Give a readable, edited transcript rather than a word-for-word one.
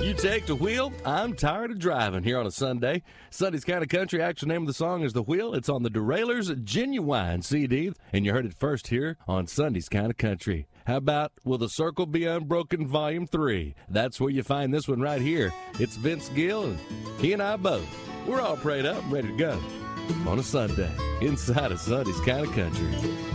You take the wheel, I'm tired of driving here on a Sunday. Sunday's Kind of Country, actual name of the song is The Wheel. It's on the Derailers Genuine CD, and you heard it first here on Sunday's Kind of Country. How about Will the Circle Be Unbroken Volume 3? That's where you find this one right here. It's Vince Gill, and he and I both. We're all prayed up and ready to go on a Sunday inside of Sunday's Kind of Country.